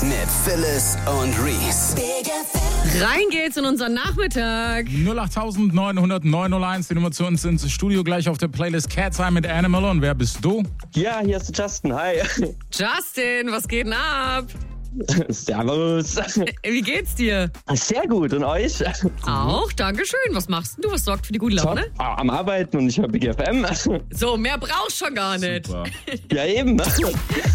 mit Phyllis und Reese. Rein geht's in unseren Nachmittag. 08901, die Nummer zu uns ins Studio, gleich auf der Playlist Cat's Eye mit Animal. Und wer bist du? Ja, hier ist Justin, hi. Justin, was geht denn ab? Servus. Wie geht's dir? Sehr gut, und euch? Auch, dankeschön. Was machst denn du? Was sorgt für die gute Laune? Am Arbeiten und ich höre Big FM. So, mehr brauchst schon gar nicht. Super. Ja, eben.